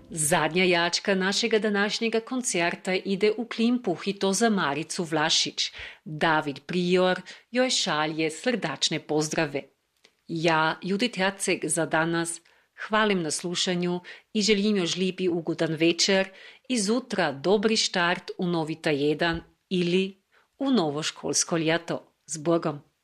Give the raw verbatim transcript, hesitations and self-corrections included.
Zadnja jačka našega današnjega koncerta ide u Klimpuh i to za Maricu Vlašić. David Prior joj šalje srdačne pozdrave. Ja, Judit Herceg, za danas hvalim na slušanju i želim još lijepi ugodan večer i zutra dobri štart u novi tajedan ili u novo školsko ljeto. S Bogom!